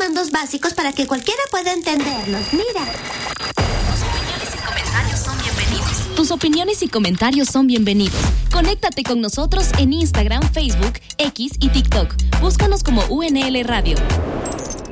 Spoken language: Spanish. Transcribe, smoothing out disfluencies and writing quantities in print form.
comandos básicos para que cualquiera pueda entenderlos. Mira. Tus opiniones y comentarios son bienvenidos. Conéctate con nosotros en Instagram, Facebook, X y TikTok. Búscanos como UNL Radio.